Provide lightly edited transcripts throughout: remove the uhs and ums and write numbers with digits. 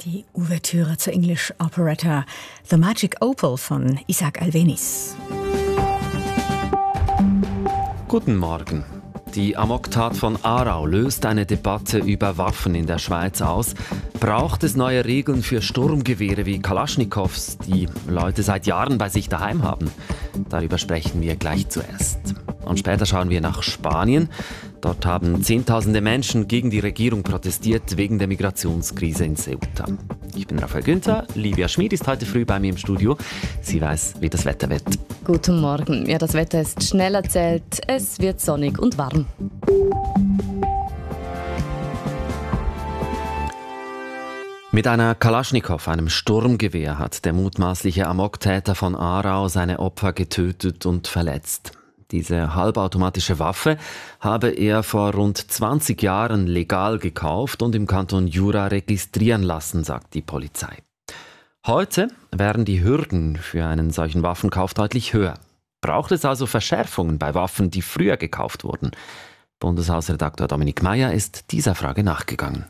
Die Ouvertüre zur English Operetta The Magic Opal von Isaac Albéniz. Guten Morgen. Die Amoktat von Aarau löst eine Debatte über Waffen in der Schweiz aus. Braucht es neue Regeln für Sturmgewehre wie Kalaschnikows, die Leute seit Jahren bei sich daheim haben? Darüber sprechen wir gleich zuerst. Und später schauen wir nach Spanien. Dort haben Zehntausende Menschen gegen die Regierung protestiert wegen der Migrationskrise in Ceuta. Ich bin Raphael Günther. Livia Schmid ist heute früh bei mir im Studio. Sie weiß, wie das Wetter wird. Guten Morgen. Ja, das Wetter ist schnell erzählt. Es wird sonnig und warm. Mit einer Kalaschnikow, einem Sturmgewehr, hat der mutmaßliche Amoktäter von Aarau seine Opfer getötet und verletzt. Diese halbautomatische Waffe habe er vor rund 20 Jahren legal gekauft und im Kanton Jura registrieren lassen, sagt die Polizei. Heute wären die Hürden für einen solchen Waffenkauf deutlich höher. Braucht es also Verschärfungen bei Waffen, die früher gekauft wurden? Bundeshausredakteur Dominik Meier ist dieser Frage nachgegangen.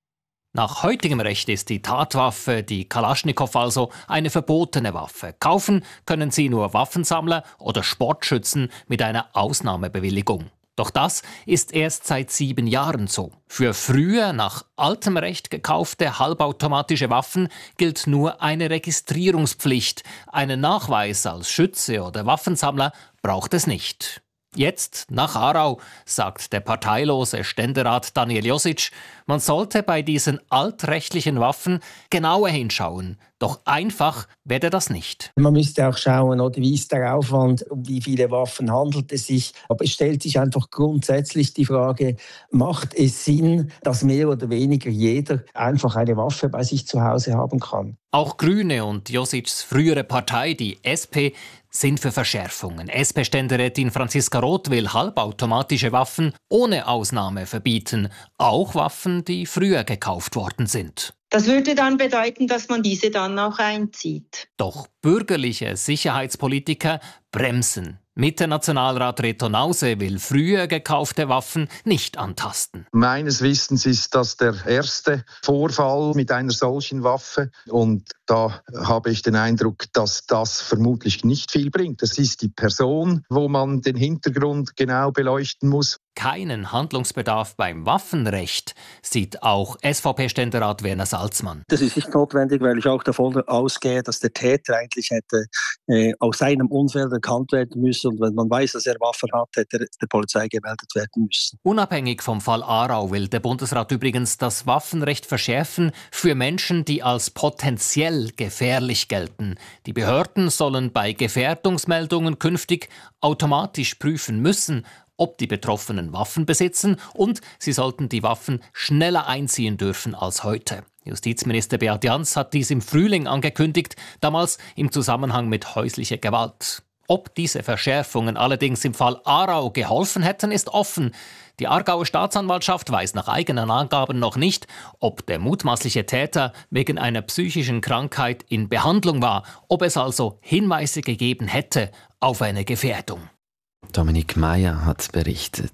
Nach heutigem Recht ist die Tatwaffe, die Kalaschnikow also, eine verbotene Waffe. Kaufen können sie nur Waffensammler oder Sportschützen mit einer Ausnahmebewilligung. Doch das ist erst seit 7 Jahren so. Für früher nach altem Recht gekaufte halbautomatische Waffen gilt nur eine Registrierungspflicht. Einen Nachweis als Schütze oder Waffensammler braucht es nicht. Jetzt, nach Aarau, sagt der parteilose Ständerat Daniel Josic, man sollte bei diesen altrechtlichen Waffen genauer hinschauen. Doch einfach werde das nicht. Man müsste auch schauen, oder wie ist der Aufwand, um wie viele Waffen handelt es sich. Aber es stellt sich einfach grundsätzlich die Frage, macht es Sinn, dass mehr oder weniger jeder einfach eine Waffe bei sich zu Hause haben kann? Auch Grüne und Josics frühere Partei, die SP, sind für Verschärfungen. SP-Ständerätin Franziska Roth will halbautomatische Waffen ohne Ausnahme verbieten. Auch Waffen, die früher gekauft worden sind. Das würde dann bedeuten, dass man diese dann auch einzieht. Doch bürgerliche Sicherheitspolitiker bremsen. Mitte-Nationalrat Reto Nause will früher gekaufte Waffen nicht antasten. Meines Wissens ist das der erste Vorfall mit einer solchen Waffe. Und da habe ich den Eindruck, dass das vermutlich nicht viel bringt. Es ist die Person, wo man den Hintergrund genau beleuchten muss. Keinen Handlungsbedarf beim Waffenrecht sieht auch SVP-Ständerat Werner Salzmann. Das ist nicht notwendig, weil ich auch davon ausgehe, dass der Täter eigentlich hätte aus seinem Umfeld erkannt werden müssen. Und wenn man weiß, dass er Waffen hat, hätte er der Polizei gemeldet werden müssen. Unabhängig vom Fall Aarau will der Bundesrat übrigens das Waffenrecht verschärfen für Menschen, die als potenziell gefährlich gelten. Die Behörden sollen bei Gefährdungsmeldungen künftig automatisch prüfen müssen, ob die Betroffenen Waffen besitzen, und sie sollten die Waffen schneller einziehen dürfen als heute. Justizminister Beat Jans hat dies im Frühling angekündigt, damals im Zusammenhang mit häuslicher Gewalt. Ob diese Verschärfungen allerdings im Fall Aarau geholfen hätten, ist offen. Die Aargauer Staatsanwaltschaft weiß nach eigenen Angaben noch nicht, ob der mutmaßliche Täter wegen einer psychischen Krankheit in Behandlung war, ob es also Hinweise gegeben hätte auf eine Gefährdung. Dominik Meier hat berichtet.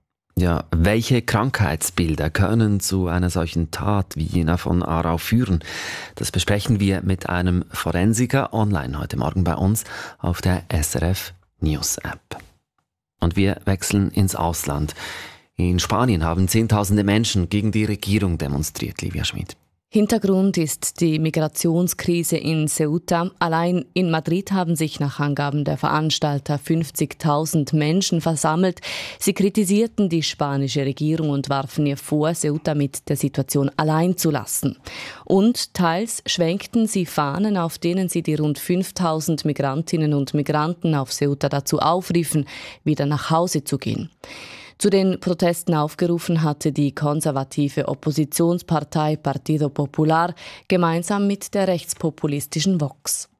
Ja, welche Krankheitsbilder können zu einer solchen Tat wie jener von Aarau führen? Das besprechen wir mit einem Forensiker online heute Morgen bei uns auf der SRF News App. Und wir wechseln ins Ausland. In Spanien haben Zehntausende Menschen gegen die Regierung demonstriert, Livia Schmid. Hintergrund ist die Migrationskrise in Ceuta. Allein in Madrid haben sich nach Angaben der Veranstalter 50.000 Menschen versammelt. Sie kritisierten die spanische Regierung und warfen ihr vor, Ceuta mit der Situation allein zu lassen. Und teils schwenkten sie Fahnen, auf denen sie die rund 5.000 Migrantinnen und Migranten auf Ceuta dazu aufriefen, wieder nach Hause zu gehen. Zu den Protesten aufgerufen hatte die konservative Oppositionspartei Partido Popular gemeinsam mit der rechtspopulistischen Vox.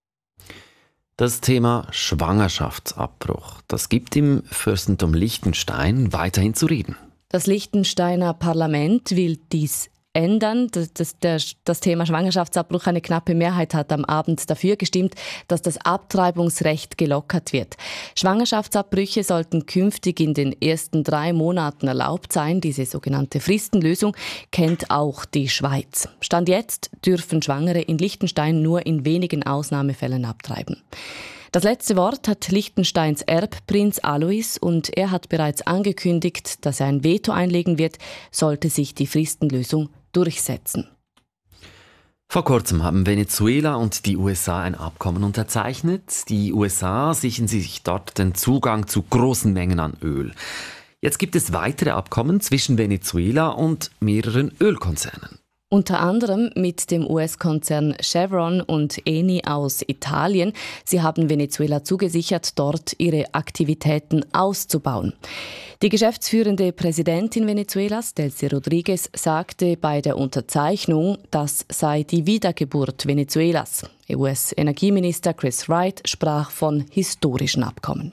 Das Thema Schwangerschaftsabbruch, das gibt im Fürstentum Liechtenstein weiterhin zu reden. Das Liechtensteiner Parlament will dies ändern. Das Thema Schwangerschaftsabbruch, eine knappe Mehrheit hat am Abend dafür gestimmt, dass das Abtreibungsrecht gelockert wird. Schwangerschaftsabbrüche sollten künftig in den ersten 3 Monaten erlaubt sein. Diese sogenannte Fristenlösung kennt auch die Schweiz. Stand jetzt dürfen Schwangere in Liechtenstein nur in wenigen Ausnahmefällen abtreiben. Das letzte Wort hat Liechtensteins Erbprinz Alois und er hat bereits angekündigt, dass er ein Veto einlegen wird, sollte sich die Fristenlösung durchsetzen. Vor kurzem haben Venezuela und die USA ein Abkommen unterzeichnet. Die USA sichern sich dort den Zugang zu großen Mengen an Öl. Jetzt gibt es weitere Abkommen zwischen Venezuela und mehreren Ölkonzernen. Unter anderem mit dem US-Konzern Chevron und Eni aus Italien. Sie haben Venezuela zugesichert, dort ihre Aktivitäten auszubauen. Die geschäftsführende Präsidentin Venezuelas, Delcy Rodriguez, sagte bei der Unterzeichnung, das sei die Wiedergeburt Venezuelas. US-Energieminister Chris Wright sprach von historischen Abkommen.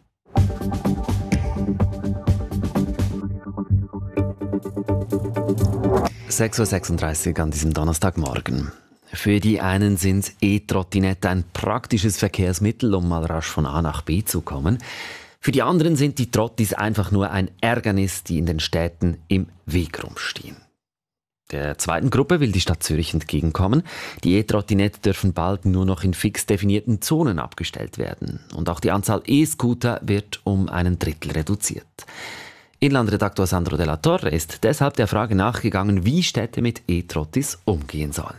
6:36 Uhr an diesem Donnerstagmorgen. Für die einen sind E-Trottinette ein praktisches Verkehrsmittel, um mal rasch von A nach B zu kommen. Für die anderen sind die Trottis einfach nur ein Ärgernis, die in den Städten im Weg rumstehen. Der zweiten Gruppe will die Stadt Zürich entgegenkommen. Die E-Trottinette dürfen bald nur noch in fix definierten Zonen abgestellt werden. Und auch die Anzahl E-Scooter wird um 1/3 reduziert. Inlandredaktor Sandro Della Torre ist deshalb der Frage nachgegangen, wie Städte mit E-Trottis umgehen sollen.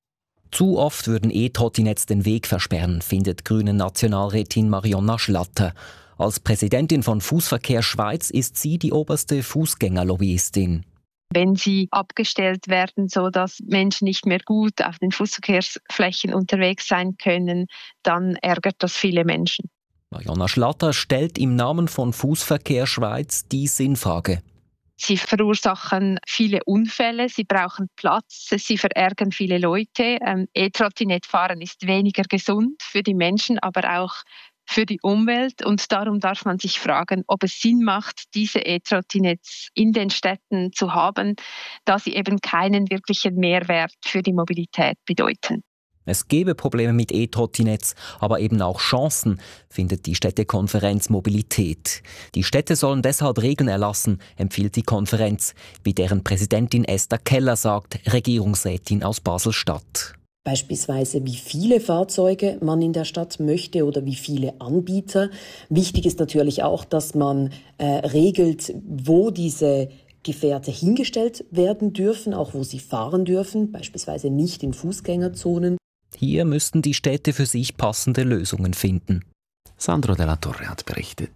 Zu oft würden E-Trottinetts den Weg versperren, findet Grünen-Nationalrätin Marionna Schlatter. Als Präsidentin von Fußverkehr Schweiz ist sie die oberste Fußgängerlobbyistin. Wenn sie abgestellt werden, sodass Menschen nicht mehr gut auf den Fußverkehrsflächen unterwegs sein können, dann ärgert das viele Menschen. Marionna Schlatter stellt im Namen von Fußverkehr Schweiz die Sinnfrage. Sie verursachen viele Unfälle, sie brauchen Platz, sie verärgern viele Leute. E-Trottinett-Fahren ist weniger gesund für die Menschen, aber auch für die Umwelt. Und darum darf man sich fragen, ob es Sinn macht, diese E-Trottinetts in den Städten zu haben, da sie eben keinen wirklichen Mehrwert für die Mobilität bedeuten. Es gebe Probleme mit E-Trottinetts, aber eben auch Chancen, findet die Städtekonferenz Mobilität. Die Städte sollen deshalb Regeln erlassen, empfiehlt die Konferenz, wie deren Präsidentin Esther Keller sagt, Regierungsrätin aus Basel-Stadt. Beispielsweise, wie viele Fahrzeuge man in der Stadt möchte oder wie viele Anbieter. Wichtig ist natürlich auch, dass man regelt, wo diese Gefährte hingestellt werden dürfen, auch wo sie fahren dürfen, beispielsweise nicht in Fußgängerzonen. Hier müssten die Städte für sich passende Lösungen finden. Sandro Della Torre hat berichtet.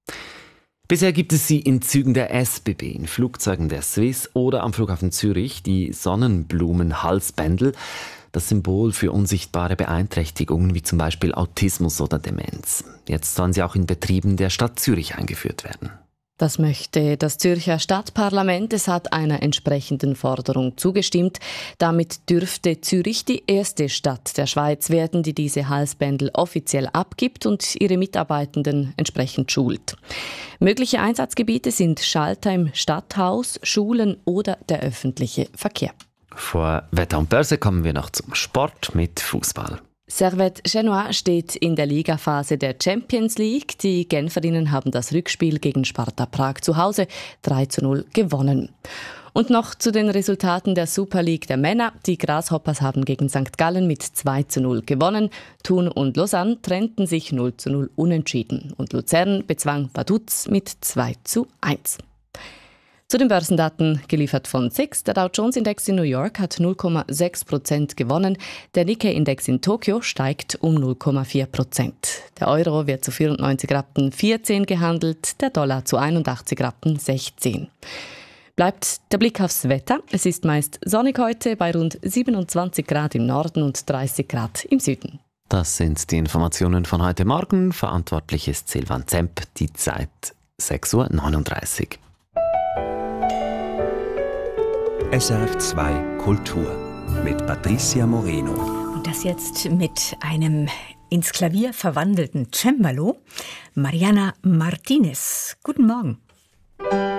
Bisher gibt es sie in Zügen der SBB, in Flugzeugen der Swiss oder am Flughafen Zürich, die Sonnenblumenhalsbändel, das Symbol für unsichtbare Beeinträchtigungen wie zum Beispiel Autismus oder Demenz. Jetzt sollen sie auch in Betrieben der Stadt Zürich eingeführt werden. Das möchte das Zürcher Stadtparlament. Es hat einer entsprechenden Forderung zugestimmt. Damit dürfte Zürich die erste Stadt der Schweiz werden, die diese Halsbändel offiziell abgibt und ihre Mitarbeitenden entsprechend schult. Mögliche Einsatzgebiete sind Schalter im Stadthaus, Schulen oder der öffentliche Verkehr. Vor Wetter und Börse kommen wir noch zum Sport mit Fußball. Servette Genoa steht in der Ligaphase der Champions League. Die Genferinnen haben das Rückspiel gegen Sparta Prag zu Hause 3:0 gewonnen. Und noch zu den Resultaten der Super League der Männer. Die Grasshoppers haben gegen St. Gallen mit 2:0 gewonnen. Thun und Lausanne trennten sich 0:0 unentschieden. Und Luzern bezwang Vaduz mit 2:1. Zu den Börsendaten geliefert von SIX. Der Dow Jones Index in New York hat 0,6% gewonnen. Der Nikkei-Index in Tokio steigt um 0,4%. Der Euro wird zu 94,14 Rappen gehandelt, der Dollar zu 81,16 Rappen. Bleibt der Blick aufs Wetter. Es ist meist sonnig heute bei rund 27 Grad im Norden und 30 Grad im Süden. Das sind die Informationen von heute Morgen. Verantwortlich ist Silvan Zemp. Die Zeit 6:39 Uhr. SRF 2 Kultur mit Patricia Moreno. Und das jetzt mit einem ins Klavier verwandelten Cembalo, Mariana Martinez. Guten Morgen.